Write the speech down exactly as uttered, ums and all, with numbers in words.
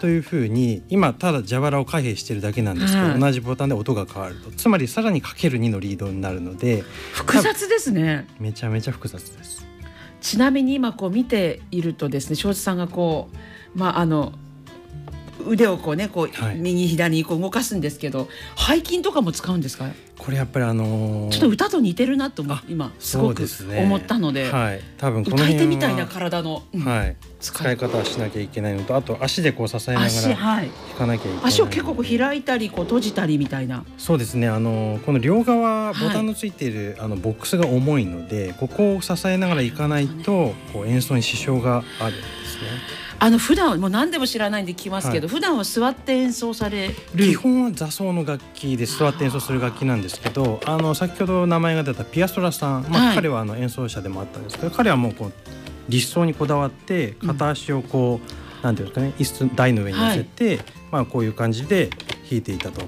というふうに今ただ蛇腹を開閉してるだけなんですけど、はい、同じボタンで音が変わると、つまりさらに かけるに のリードになるので複雑ですね。 めちゃめちゃ複雑です。 ちなみに今こう見ているとですね、庄司さんがこう、まあ、あの腕をこうねこう、はい、右左にこう動かすんですけど、背筋とかも使うんですか？ これやっぱりあのー、 ちょっと歌と似てるなと今すごく思ったので、 はい、多分この辺は歌い手みたいな体の、 うん、はい、使い方はしなきゃいけないのと、あと足でこう支えながら足、はい、 引かなきゃいけない。 足を結構こう開いたりこう閉じたりみたいな。 そうですね、あのこの両側ボタンのついている、はい、あのボックスが重いので、ここを支えながらいかないとこう演奏に支障があるんですね。 あの普段もう何でも知らないんで聞きますけど、はい、普段は座って演奏される？ 基本は座奏の楽器で座って演奏する楽器なんですけど、あの先ほど名前が出たピアストラさん、まあはい、彼はあの演奏者でもあったんですけど、彼はもうこう立奏にこだわって片足をこう、うん、なんていうんですかね、椅子台の上に乗せて、はい、まあ、こういう感じで弾いていたと。